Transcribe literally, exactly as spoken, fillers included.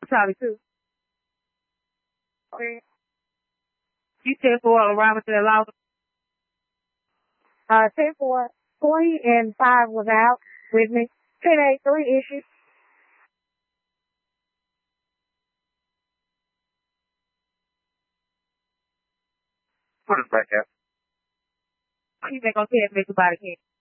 Charlie too. Okay. You ten four on Robinson and Lawson. Uh, ten four, twenty and five was out with me. ten eight, three issues. Put us back out. You think on ten make about again.